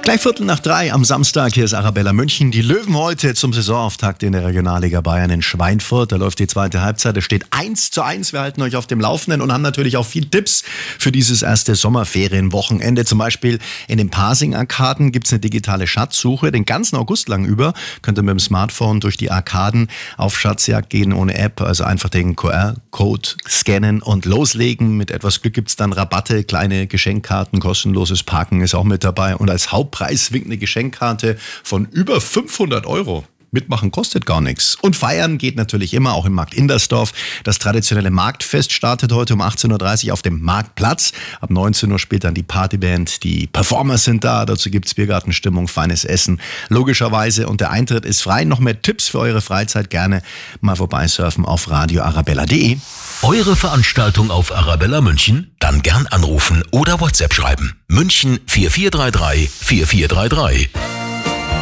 Gleich 2:15 am Samstag, hier ist Arabella München. Die Löwen heute zum Saisonauftakt in der Regionalliga Bayern in Schweinfurt. Da läuft die zweite Halbzeit, es steht 1:1. Wir halten euch auf dem Laufenden und haben natürlich auch viel Tipps für dieses erste Sommerferienwochenende. Zum Beispiel in den Pasing-Arkaden gibt es eine digitale Schatzsuche. Den ganzen August lang über könnt ihr mit dem Smartphone durch die Arkaden auf Schatzjagd gehen ohne App. Also einfach den QR-Code scannen und loslegen. Mit etwas Glück gibt es dann Rabatte, kleine Geschenkkarten, kostenloses Parken ist auch mit dabei. Und als Hauptpreis winkt eine Geschenkkarte von über 500 €. Mitmachen kostet gar nichts. Und feiern geht natürlich immer, auch im Markt Indersdorf. Das traditionelle Marktfest startet heute um 18:30 Uhr auf dem Marktplatz. Ab 19 Uhr spielt dann die Partyband. Die Performers sind da. Dazu gibt's Biergartenstimmung, feines Essen. Logischerweise. Und der Eintritt ist frei. Noch mehr Tipps für eure Freizeit gerne mal vorbeisurfen auf radioarabella.de. Eure Veranstaltung auf Arabella München? Dann gern anrufen oder WhatsApp schreiben. München 4433 4433.